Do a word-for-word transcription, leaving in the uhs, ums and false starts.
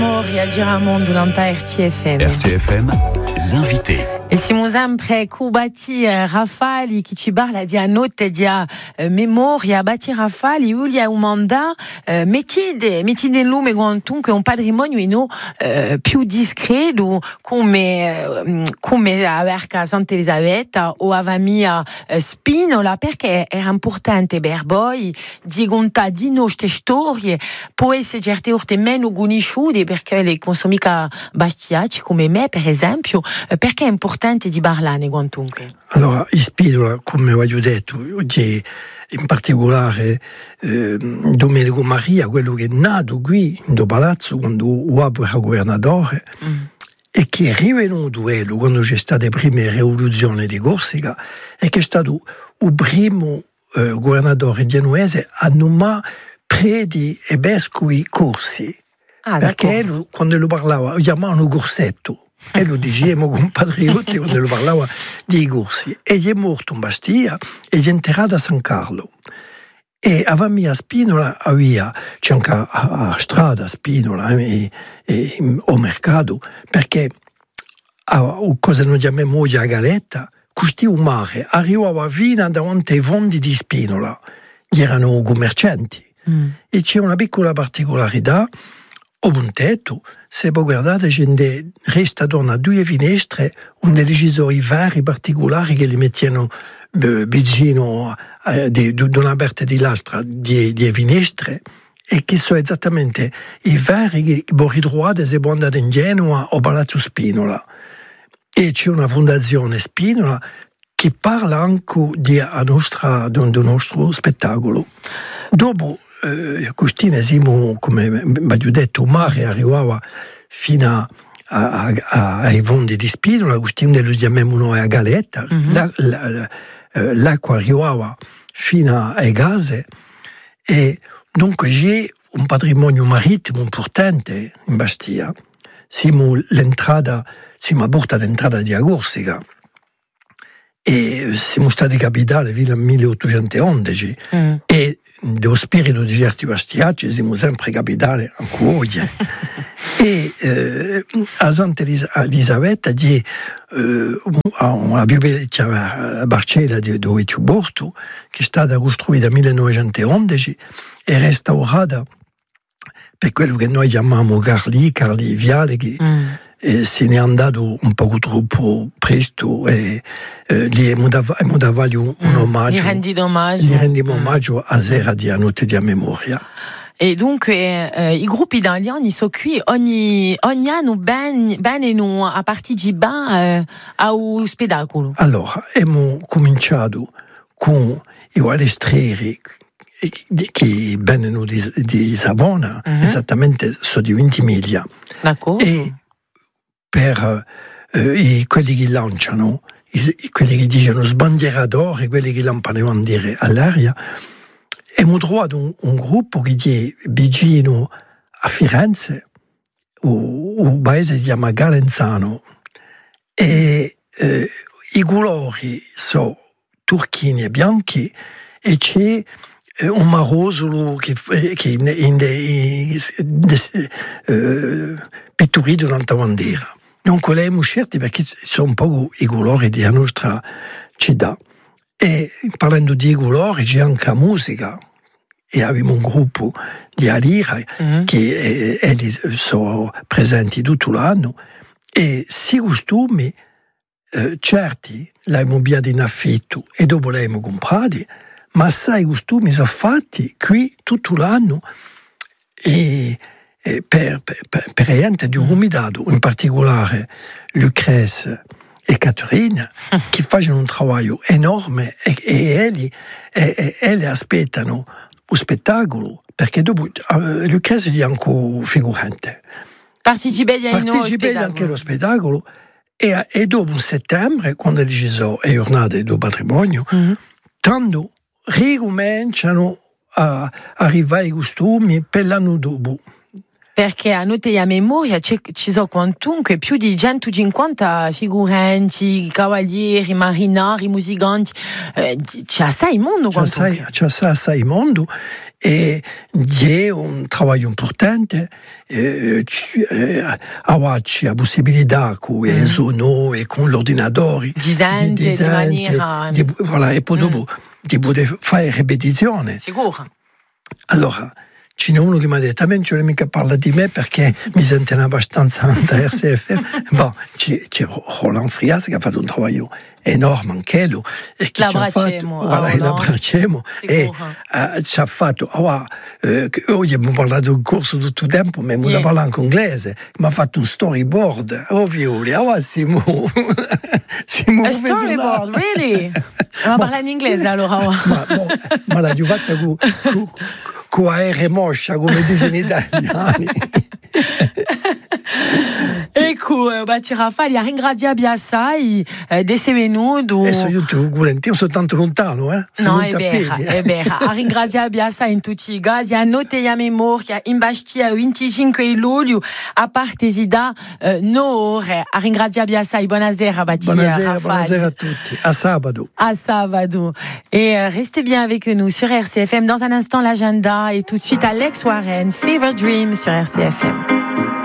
memoria Giramondo l'anta R C F M. R C F M, l'invité. E siamo sempre cubati Rafali che ci parla di notte di memoria batti Rafali Giulia Umanda mettide mettide in lume quantunque un patrimonio no, eh, più discreto come come a Verca Santa Elisabetta o a Vamia Spinola, perché era importante per voi di contare di nostre storie, può essere certe volte meno conosciute perché le consumica bastiaci come me per esempio, perché è importante di parlare quantunque. Allora, Spinola, come ho detto, oggi in particolare eh, Domenico Maria, quello che è nato qui in palazzo quando uomo era governatore mm. e che è rivenuto quando c'è stata la prima rivoluzione di Corsica e che è stato il primo eh, governatore genuese a nominare preti e vescovi corsi. Ah, perché lui, quando lo parlava lo chiamavano Corsetto. E lo dicevamo compatriotti quando lo parlava dei corsi. E gli è morto in Bastia e gli è enterrato a San Carlo. E a mia Spinola aveva, c'è anche a, a strada Spinola e, e, o mercato, perché a, cosa noi chiamiamo oggi a Galetta, questo un mare arrivava fino davanti ai fondi di Spinola, gli erano commercianti. Mm. E c'è una piccola particolarità, ho un tetto, se voi guardate c'è resta a due finestre, un decisori vari particolari che li mettono eh, vicino eh, di, di una parte di l'altra di, di finestre e che sono esattamente i vari che voi ritrovate se voi andate in Genova o Palazzo Spinola. E c'è una fondazione Spinola che parla anche di, a nostra, del nostro spettacolo. Dopo Eh, Costina Simo, come vi ho detto, il mare arrivava fino a, a, a, ai fondi di Spinola, Costina lo chiamiamo noi a Galetta, mm-hmm. la, la, la, l'acqua arrivava fino ai Gase e dunque c'è un patrimonio marittimo importante in Bastia. Siamo l'entrata, siamo a porta d'entrata di Corsica. E siamo stati capitale fino al milleottocentoundici mm. e dello spirito di certi bastiacci siamo sempre capitale anche oggi. E eh, a Santa Elisabetta di eh, una più bella barcella di dove ci porto, che è stata costruita nel millenovecentoundici e restaurata per quello che noi chiamiamo Carli, Carli Viale, che mm. E se ne è andato un po' troppo presto e eh, gli abbiamo dato un, un omaggio. Gli rendi omaggio. Gli rendiamo omaggio a Sera di Notte di Memoria. E dunque eh, i gruppi italiani sono qui ogni, ogni anno ben, vengono a partecipare eh, allo spettacolo. Allora, abbiamo cominciato con i Walestreri che vengono di, di Savona, uh-huh. esattamente so di ventimiglia. D'accordo. E per eh, i, quelli che lanciano, i, quelli che dicono sbandieratori, quelli che lanciano bandiere all'aria, abbiamo trovato un, un gruppo che è vicino a Firenze, un paese si chiama Galenzano, e eh, i colori sono turchini e bianchi e c'è eh, un marosolo che, che in, in de, de, eh, pitturito durante la bandiera. Non vogliamo scelti perché sono un po' i colori della nostra città. E parlando di colori c'è anche la musica. E abbiamo un gruppo di Alira mm-hmm. che eh, sono presenti tutto l'anno. E si costumi, eh, certi, l'abbiamo abbiati in affitto e dopo l'abbiamo comprati, ma sai, i costumi sono fatti qui tutto l'anno e per, per, per gente di un comitato, in particolare Lucrece e Caterina, che fanno un lavoro enorme e, e, elli, e, e elli aspettano lo spettacolo, perché dopo uh, Lucrece è anche figurante. Partecipate anche allo spettacolo e, e dopo in settembre, quando è deciso le giornate del patrimonio, mm-hmm. tanto ricominciano a arrivare i costumi per l'anno dopo. Perché a Notte di Memoria ci sono quantunque più di centocinquanta figuranti, cavalieri, marinari, musicanti, eh, c'è assai mondo quantunque. C'è assai, c'è assai mondo e c'è un lavoro importante, eh, eh, avere la possibilità con mm. sono e con l'ordinatore di, di, di maniera di, voilà, e poi mm. dopo di poter fare ripetizione. Sicuro. Allora c'è uno che mi ha detto: a me non mica parla di me perché mi sento abbastanza da R C F M. Bon, c'è, c'è Roland Frias che ha fatto un lavoro enorme anche lui e che ci ha fatto, voilà, oh, l'abbracciamo e uh, ci ha fatto, oh, uh, oggi abbiamo parlato un corso tutto il tempo, ma abbiamo yeah. parlato anche inglese, mi ha fatto un storyboard, oh Violi, oh Simo, Simo, a storyboard, really? Ma parla in inglese allora? ma, ma, ma l'ha fatta con con con aereo moscia, come dicono gli italiani. Ecco, Bati Raffaele, ringraziamo assai di venuto. E sono volentieri, sono tanto lontano, eh? No, è vero, è vero. Ringraziamo assai in tutti i casi. A notte a memoria, in Bastia, il venticinque luglio, a parte da uh, ore. Ringraziamo assai. Buonasera, Bati Buonasera, buonasera a tutti. À sabato. À sabato. Et euh, restez bien avec nous sur R C F M. Dans un instant, l'agenda. Et tout de suite, Alex Warren, Fever Dream sur R C F M.